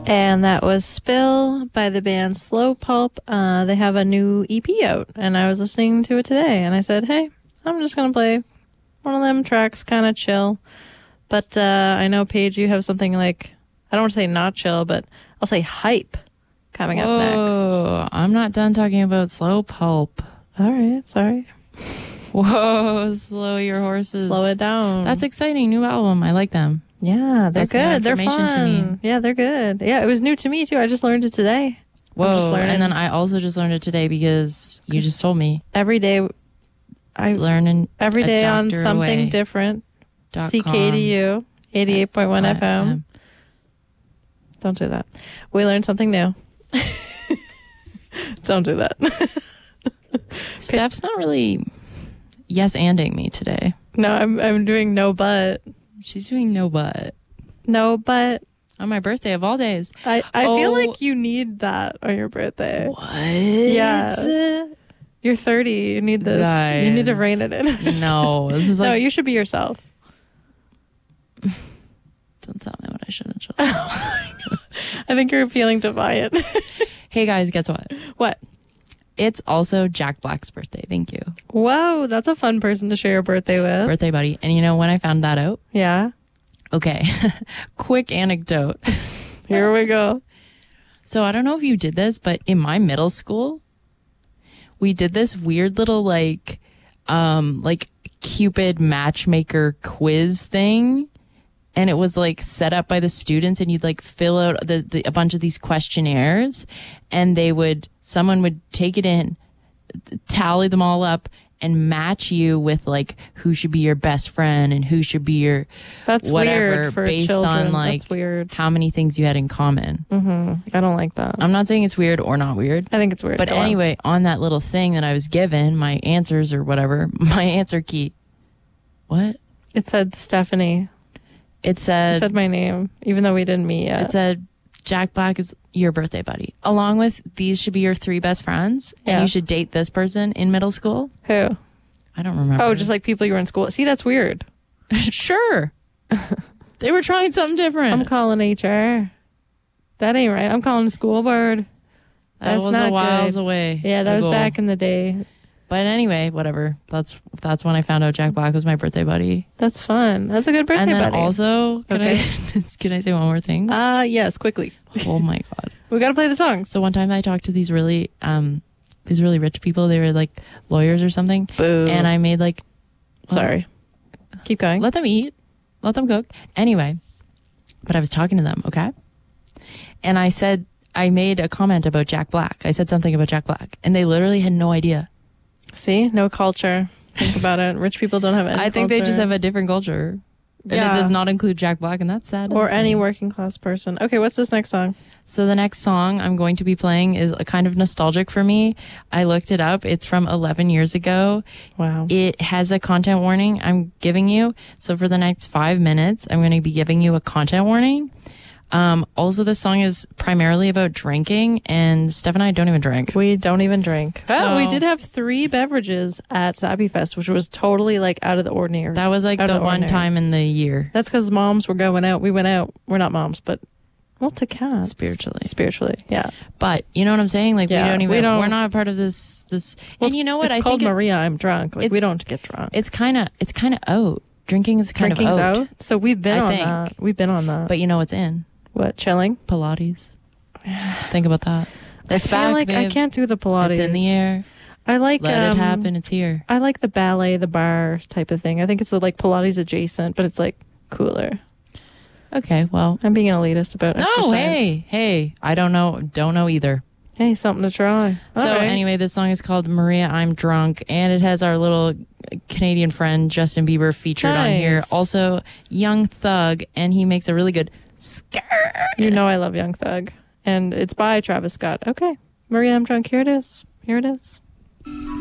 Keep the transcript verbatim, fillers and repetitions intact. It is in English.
And that was Spill by the band Slow Pulp. Uh, they have a new E P out, and I was listening to it today, and I said, hey, I'm just going to play one of them tracks, kind of chill. But uh, I know, Paige, you have something like, I don't want to say not chill, but I'll say hype coming Whoa, up next. I'm not done talking about Slow Pulp. All right, sorry. Whoa, slow your horses. Slow it down. That's exciting. New album. I like them. Yeah, they're That's new good. They're information fun. to me. Yeah, they're good. Yeah, it was new to me, too. I just learned it today. I'm just Whoa, learning. and then I also just learned it today because you just told me. Every day, I Learning every a day on doctor something away different. dot C K D U, eighty-eight point one F M. Don't do that. We learned something new. Don't do that. Steph's not really yes-anding me today. No, I'm I'm doing no but. She's doing no but. No but. On my birthday of all days. I, I feel Oh. like you need that on your birthday. What? Yeah. You're thirty. You need this. Guys. You need to rein it in. No, this is No, like... you should be yourself. Don't tell me what I should and should. I think you're feeling defiant. Hey guys, guess what? What? It's also Jack Black's birthday. Thank you. Whoa, that's a fun person to share your birthday with. Birthday buddy. And you know when I found that out? Yeah. Okay. Quick anecdote. Here we go. So I don't know if you did this, but in my middle school, we did this weird little like, um, like Cupid matchmaker quiz thing. And it was like set up by the students, and you'd like fill out the, the a bunch of these questionnaires, and they would, someone would take it in, tally them all up, and match you with like who should be your best friend and who should be your That's whatever weird for based children. on like That's weird. how many things you had in common. Mm-hmm. I don't like that. I'm not saying it's weird or not weird. I think it's weird. But Go on. anyway, on that little thing that I was given, my answers or whatever, my answer key. What? It said Stephanie. It said, It said my name, even though we didn't meet yet. it said Jack Black is your birthday buddy. Along with these should be your three best friends, and Yeah. you should date this person in middle school. Who? I don't remember. Oh, just like people you were in school. See, that's weird. Sure. They were trying something different. I'm calling H R. That ain't right. I'm calling the school board. that That's was not a whiles good. away. Yeah, that was ago. back in the day. But anyway, whatever. That's that's when I found out Jack Black was my birthday buddy. That's fun. That's a good birthday And then buddy. also, can Okay. I can I say one more thing? uh, yes, quickly. Oh my god. We got to play the songs. So one time I talked to these really um these really rich people. They were like lawyers or something. Boo. And I made like Sorry. Keep going. let them eat, let them cook. Anyway, but I was talking to them, okay? And I said I made a comment about Jack Black. I said something about Jack Black, and they literally had no idea. See? No culture. Think about it. Rich people don't have any I think they just culture. have a different culture. And Yeah. it does not include Jack Black, and that's sad. Or and any sad. working class person. Okay, what's this next song? So the next song I'm going to be playing is a kind of nostalgic for me. I looked it up. It's from eleven years ago. Wow. It has a content warning I'm giving you. So for the next five minutes, I'm going to be giving you a content warning. Um, also, this song is primarily about drinking, and Steph and I don't even drink. We don't even drink. So- But we did have three beverages at Sappy Fest, which was totally like out of the ordinary. That was like Out of the the one ordinary. time in the year. That's because moms were going out. We went out. We're not moms, but well, to cats. Spiritually. Spiritually, yeah. But you know what I'm saying? Like Yeah, we don't even, we don't- we're not a part of this, this. Well, and you know what? It's I called think it- Maria, I'm drunk. Like, it's- we don't get drunk. it's kind of, it's kind of out. Drinking is kind Drinking's of out. out. So we've been I on think. that. We've been on that. But you know what's in? What, chilling? Pilates. Think about that. It's I feel back, like I babe. can't do the Pilates. It's in the air. I like Let um, it happen. It's here. I like the ballet, the bar type of thing. I think it's like Pilates adjacent, but it's like cooler. Okay, well. I'm being an elitist about No, exercise. hey, hey. I don't know. Don't know either. Hey, something to try. All so right. anyway, this song is called Maria, I'm Drunk, and it has our little Canadian friend Justin Bieber featured on here. Nice. Also, Young Thug, and he makes a really good skirt. You know I love Young Thug. And it's by Travis Scott. Okay. Maria, I'm drunk. Here it is. Here it is.